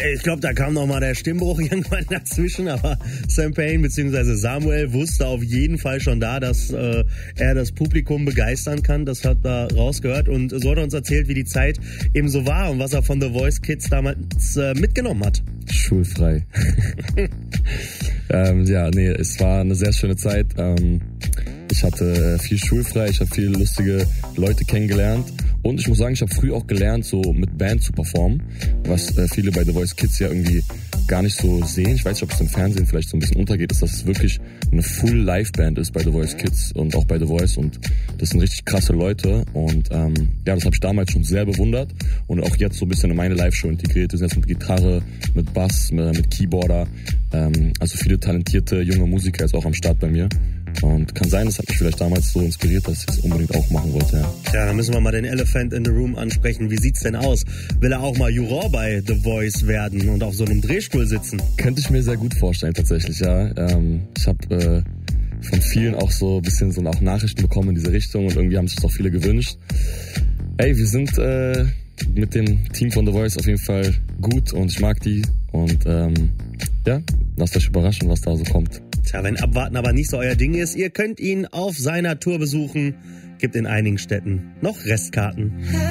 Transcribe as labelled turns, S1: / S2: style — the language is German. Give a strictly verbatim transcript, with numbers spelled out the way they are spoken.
S1: ich glaube, da kam noch mal der Stimmbruch irgendwann dazwischen, aber Sam Payne bzw. Samuel wusste auf jeden Fall schon da, dass äh, er das Publikum begeistern kann. Das hat er rausgehört und so hat er uns erzählt, wie die Zeit eben so war und was er von The Voice Kids damals äh, mitgenommen hat.
S2: Schulfrei. ähm, ja, nee, es war eine sehr schöne Zeit. Ähm, ich hatte viel schulfrei, ich habe viele lustige Leute kennengelernt. Und ich muss sagen, ich habe früh auch gelernt, so mit Band zu performen, was äh, viele bei The Voice Kids ja irgendwie gar nicht so sehen. Ich weiß nicht, ob es im Fernsehen vielleicht so ein bisschen untergeht, ist, dass es wirklich eine Full-Live-Band ist bei The Voice Kids und auch bei The Voice. Und das sind richtig krasse Leute. Und ähm, ja, das habe ich damals schon sehr bewundert und auch jetzt so ein bisschen in meine Live-Show integriert. Wir sind jetzt mit Gitarre, mit Bass, mit, mit Keyboarder. Ähm, also viele talentierte junge Musiker jetzt auch am Start bei mir. Und kann sein, das hat mich vielleicht damals so inspiriert, dass ich es unbedingt auch machen wollte. Ja.
S1: Tja, dann müssen wir mal den Elephant in the Room ansprechen. Wie sieht's denn aus? Will er auch mal Juror bei The Voice werden und auf so einem Drehstuhl sitzen?
S2: Könnte ich mir sehr gut vorstellen, tatsächlich, ja. Ähm, ich habe äh, von vielen auch so ein bisschen so auch Nachrichten bekommen in diese Richtung und irgendwie haben sich das auch viele gewünscht. Ey, wir sind äh, mit dem Team von The Voice auf jeden Fall gut und ich mag die. Und ähm, ja, lasst euch überraschen, was da so kommt.
S1: Tja, wenn Abwarten aber nicht so euer Ding ist, ihr könnt ihn auf seiner Tour besuchen. Gibt in einigen Städten noch Restkarten.